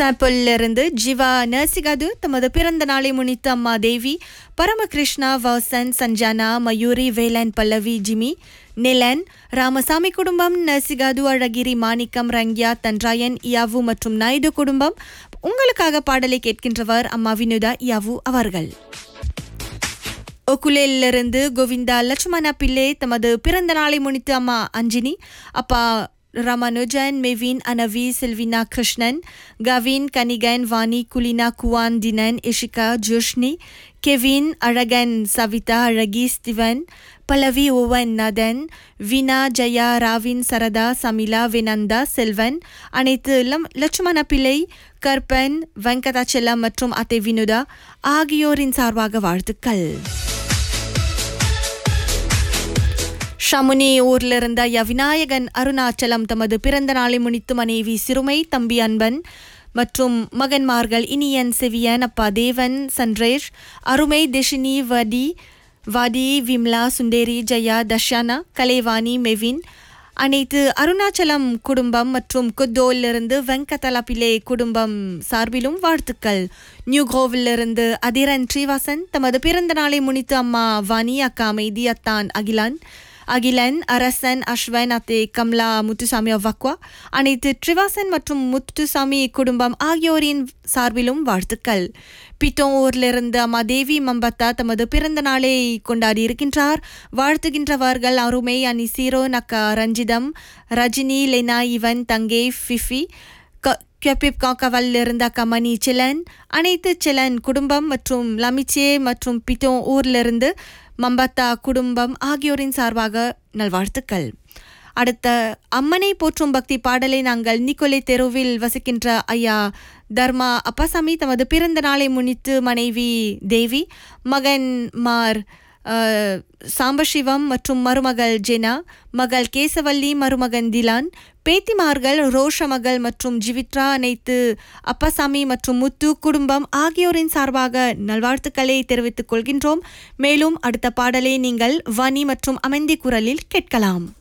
சாம்பிளிலிருந்து ஜிவா நர்சிகாது தமது பிறந்த நாளை முன்னிட்டு அம்மா தேவி, பரமகிருஷ்ணா, வசந்த், சஞ்சானா, மயூரி, வேலன், பல்லவி, ஜிமி, நிலன், ராமசாமி குடும்பம், நர்சிகாது, அழகிரி, மாணிக்கம், ரங்யா, தன்ராயன், யாவு மற்றும் நாயுடு குடும்பம். உங்களுக்காக பாடலை கேட்கின்றவர் அம்மா வினுதா யாவு அவர்கள். ஒக்குலேலிருந்து கோவிந்தா லட்சுமணா பிள்ளை தமது பிறந்த நாளை முன்னிட்டு அம்மா அஞ்சினி, அப்பா ராமானுஜன், மெவின், அனவி, செல்வினா, கிருஷ்ணன், கவின், கனிகன், வாணி, குலினா, குவான், தினன், இஷிகா, ஜோஷ்னி, கெவின், அழகன், சவிதா, அழகி, ஸ்டிவன், பல்லவி, ஓவன், நதன், வினா, ஜயா, ராவின், சரதா, சமிலா, வினந்தா, செல்வன், அனைத்து லட்சுமண பிள்ளை, கற்பன், வெங்கடாச்சலம் மற்றும் அத்தை வினுதா ஆகியோரின் சார்பாக வாழ்த்துக்கள். ஷமுனி ஊர்ல இருந்த விநாயகன் அருணாச்சலம் தமது பிறந்த நாளை முன்னிட்டு மனைவி சிறுமை, தம்பி அன்பன் மற்றும் மகன்மார்கள் இனியன், செவியன், அப்பா தேவன், சன்ரேஷ், அருமை, தெஷினி, வாடி, விம்லா, சுந்தேரி, ஜெயா, தர்ஷானா, கலைவாணி, மெவின், அனைத்து அருணாச்சலம் குடும்பம் மற்றும் குத்தோலிருந்து வெங்கடலா பிள்ளை குடும்பம் சார்பிலும் வாழ்த்துக்கள். நியூ கோவிலிருந்து அதிரன் ஸ்ரீவாசன் தமது பிறந்த நாளை முன்னிட்டு அம்மா வாணி, அக்கா அமைதி, அத்தான் அகிலன், அரசன், அஸ்வன், அத்தே கம்லா, முத்துசாமி அவ்வக்வா, அனைத்து ட்ரிவாசன் மற்றும் முத்துசாமி குடும்பம் ஆகியோரின் சார்பிலும் வாழ்த்துக்கள். பிட்டோரிலிருந்து அம்மா தேவி மம்பத்தா தமது பிறந்த நாளை கொண்டாடி இருக்கின்றார். வாழ்த்துகின்றவர்கள் அருமை, அனிசீரோ, நக்கா ரஞ்சிதம், ரஜினி, லெனா, இவன், தங்கை, ஃபிஃபி, கபிப் காக்கவல்லிருந்து அக்கா மணி, சிலன், அனைத்து சிலன் குடும்பம் மற்றும் லமிச்சே மற்றும் பிட்டோ ஊர்லிருந்து மம்பத்தா குடும்பம் ஆகியோரின் சார்பாக நல்வாழ்த்துக்கள். அடுத்த அம்மனை போற்றும் பக்தி பாடலை நாங்கள் நிக்கோலை தெருவில் வசிக்கின்ற ஐயா தர்மா அப்பாசாமி தமது பிறந்த நாளை முன்னிட்டு மனைவி தேவி, மகன்மார் சாம்பசிவம் மற்றும் மருமகள் ஜெனா, மகள் கேசவல்லி, மருமகன் திலான், பேத்திமார்கள் ரோஷமகள் மற்றும் ஜிவித்ரா, அனைத்து அப்பாசாமி மற்றும் முத்து குடும்பம் ஆகியோரின் சார்பாக நல்வாழ்த்துக்களை தெரிவித்துக் கொள்கின்றோம். மேலும் அடுத்த பாடலை நீங்கள் வாணி மற்றும் அமைந்தி குரலில் கேட்கலாம்.